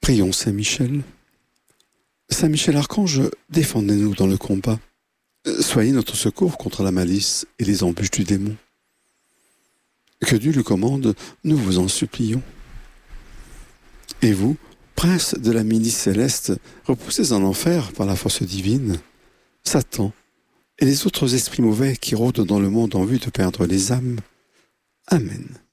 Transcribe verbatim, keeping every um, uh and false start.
Prions Saint Michel. Saint Michel Archange, défendez-nous dans le combat. Soyez notre secours contre la malice et les embûches du démon. Que Dieu le commande, nous vous en supplions. Et vous, prince de la milice céleste, repoussés en enfer par la force divine, Satan et les autres esprits mauvais qui rôdent dans le monde en vue de perdre les âmes. Amen.